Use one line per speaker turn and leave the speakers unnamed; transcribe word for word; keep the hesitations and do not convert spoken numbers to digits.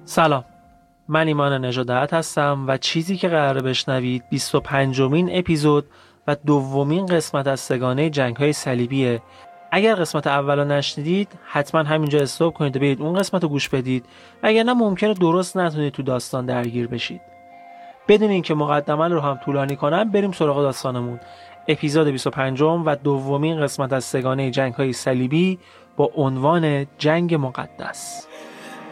سلام، من ایمان نژادات هستم و چیزی که قراره بشنوید بیست و پنجمین اپیزود و دومین قسمت از سگانه جنگ‌های صلیبیه. اگر قسمت اولو نشنیدید حتما همینجا استاپ کنید و برید اون قسمت رو گوش بدید، وگرنه ممکنه درست نتونید تو داستان درگیر بشید. بدون اینکه مقدمه رو هم طولانی کنم بریم سراغ داستانمون. اپیزود بیست و پنجم و دومین قسمت از سگانه جنگ‌های صلیبی با عنوان جنگ مقدس.